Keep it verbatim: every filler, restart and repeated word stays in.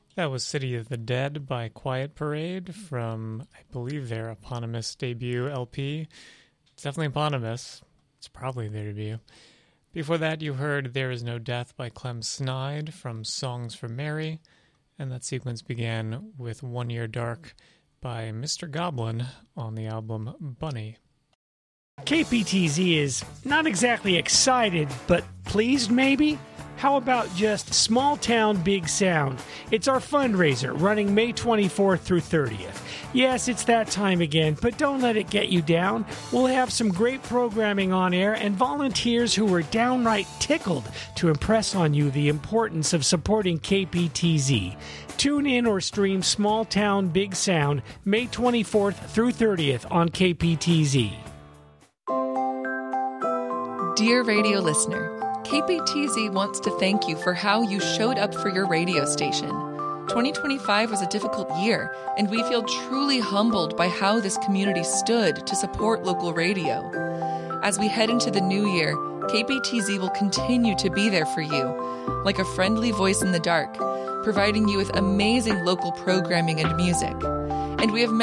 That was City of the Dead by Quiet Parade from, I believe, their eponymous debut L P. It's definitely eponymous. It's probably their debut. Before that, you heard There Is No Death by Clem Snide from Songs for Mary, and that sequence began with One Year Dark by Mister Goblin on the album Bunny. K P T Z is not exactly excited, but pleased maybe? How about just Small Town Big Sound? It's our fundraiser running May twenty-fourth through thirtieth. Yes, it's that time again, but don't let it get you down. We'll have some great programming on air and volunteers who are downright tickled to impress on you the importance of supporting K P T Z. Tune in or stream Small Town Big Sound May twenty-fourth through thirtieth on K P T Z. Dear radio listener, K P T Z wants to thank you for how you showed up for your radio station. twenty twenty-five was a difficult year, and we feel truly humbled by how this community stood to support local radio. As we head into the new year, K P T Z will continue to be there for you, like a friendly voice in the dark, providing you with amazing local programming and music. And we have